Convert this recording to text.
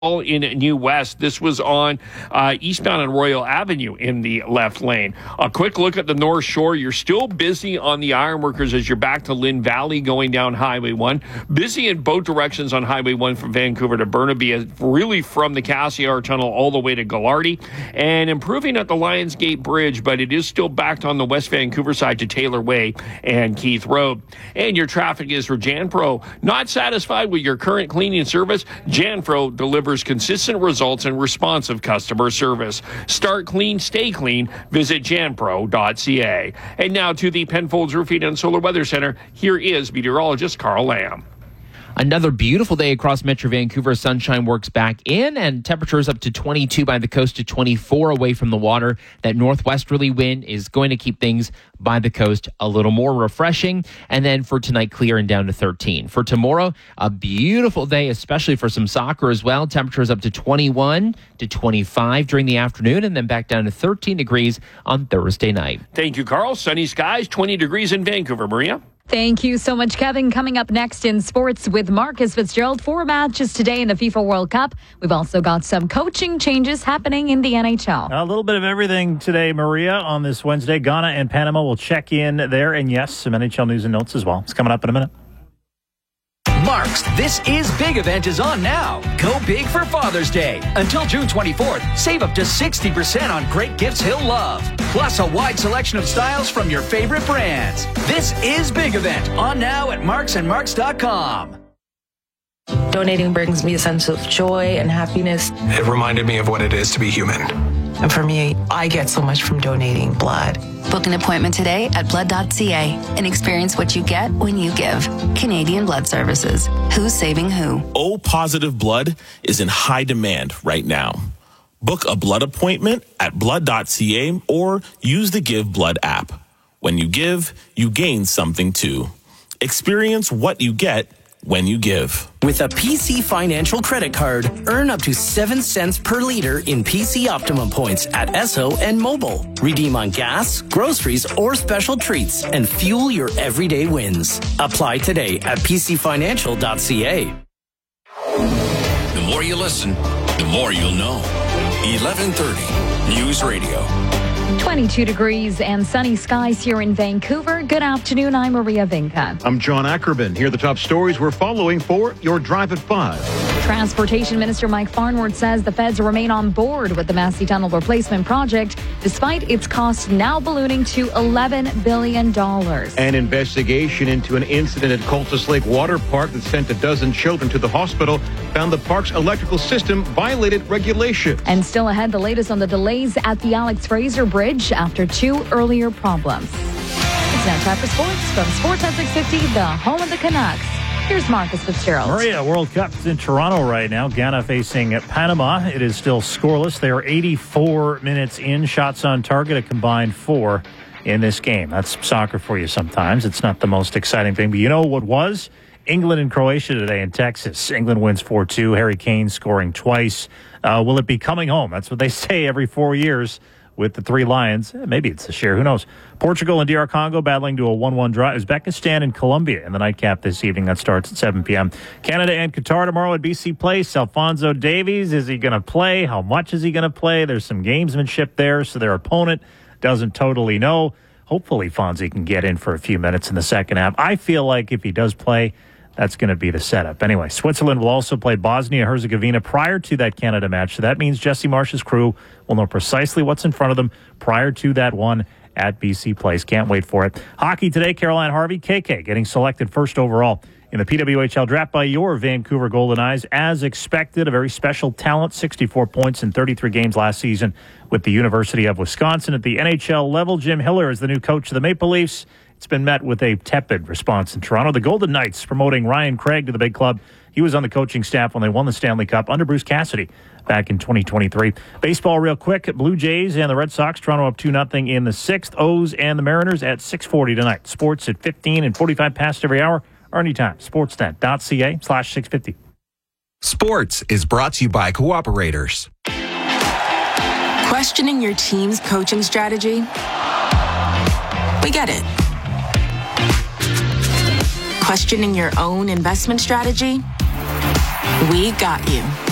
in New West. This was on eastbound on Royal Avenue in the left lane. A quick look at the North Shore. You're still busy on the Ironworkers as you're back to Lynn Valley going down Highway 1. Busy in both directions on Highway 1 from Vancouver to Burnaby, really from the Cassiar Tunnel all the way to Gallardi. And improving at the Lionsgate Bridge, but it is still backed on the West Vancouver side to Taylor Way and Keith Road. And your traffic is for Janpro. Not satisfied with your current cleaning service? Janpro delivers consistent results and responsive customer service. Start clean, stay clean. Visit janpro.ca. And now to the Penfolds Roofing and Solar Weather Center. Here is meteorologist Carl Lamb. Another beautiful day across Metro Vancouver. Sunshine works back in, and temperatures up to 22 by the coast to 24 away from the water. That northwesterly wind is going to keep things by the coast a little more refreshing. And then for tonight, clear and down to 13. For tomorrow, a beautiful day, especially for some soccer as well. Temperatures up to 21 to 25 during the afternoon, and then back down to 13 degrees on Thursday night. Thank you, Carl. Sunny skies, 20 degrees in Vancouver. Maria? Thank you so much, Kevin. Coming up next in sports with Marcus Fitzgerald. 4 matches today in the FIFA World Cup. We've also got some coaching changes happening in the NHL. A little bit of everything today, Maria, on this Wednesday. Ghana and Panama will check in there. And yes, some NHL news and notes as well. It's coming up in a minute. Mark's This Is Big event is on now. Go big for Father's Day. Until June 24th, save up to 60% on great gifts he'll love. Plus a wide selection of styles from your favorite brands. This Is Big event on now at marksandmarks.com. Donating brings me a sense of joy and happiness. It reminded me of what it is to be human. And for me, I get so much from donating blood. Book an appointment today at blood.ca and experience what you get when you give. Canadian Blood Services. Who's saving who? O-positive blood is in high demand right now. Book a blood appointment at blood.ca or use the Give Blood app. When you give, you gain something too. Experience what you get when you give. With a PC Financial credit card, earn up to 7 cents per liter in PC Optimum points at Esso and Mobile. Redeem on gas, groceries, or special treats and fuel your everyday wins. Apply today at pcfinancial.ca. The more you listen, the more you'll know. 1130 News Radio. 22 degrees and sunny skies here in Vancouver. Good afternoon. I'm Maria Vinca. I'm John Ackerman. Here are the top stories we're following for your Drive at 5. Transportation Minister Mike Farnworth says the feds remain on board with the Massey Tunnel replacement project, despite its cost now ballooning to $11 billion. An investigation into an incident at Cultus Lake Water Park that sent a dozen children to the hospital found the park's electrical system violated regulations. And still ahead, the latest on the delays at the Alex Fraser Bridge after 2 earlier problems. It's now time for sports from Sports at 650, the home of the Canucks. Here's Marcus Fitzgerald. Maria, World Cup's in Toronto right now. Ghana facing Panama. It is still scoreless. They are 84 minutes in. Shots on target, a combined 4 in this game. That's soccer for you sometimes. It's not the most exciting thing. But you know what was? England and Croatia today in Texas. England wins 4-2. Harry Kane scoring twice. Will it be coming home? That's what they say every 4 years with the 3 Lions. Maybe it's a share. Who knows? Portugal and DR Congo battling to a 1-1 draw. Uzbekistan and Colombia in the nightcap this evening. That starts at 7 p.m. Canada and Qatar tomorrow at BC Place. Alphonso Davies, is he going to play? How much is he going to play? There's some gamesmanship there, so their opponent doesn't totally know. Hopefully Fonzie can get in for a few minutes in the second half. I feel like if he does play, that's going to be the setup. Anyway, Switzerland will also play Bosnia-Herzegovina prior to that Canada match. So that means Jesse Marsh's crew will know precisely what's in front of them prior to that one at BC Place. Can't wait for it. Hockey today, Caroline Harvey, KK, getting selected first overall in the PWHL draft by your Vancouver Golden Eyes. As expected, a very special talent, 64 points in 33 games last season with the University of Wisconsin. At the NHL level, Jim Hiller is the new coach of the Maple Leafs. It's been met with a tepid response in Toronto. The Golden Knights promoting Ryan Craig to the big club. He was on the coaching staff when they won the Stanley Cup under Bruce Cassidy back in 2023. Baseball real quick. Blue Jays and the Red Sox. Toronto up 2-0 in the 6th. O's and the Mariners at 6:40 tonight. Sports at 15 and 45 past every hour or anytime. Sportsnet.ca/650. Sports is brought to you by Cooperators. Questioning your team's coaching strategy? We get it. Questioning your own investment strategy? We got you.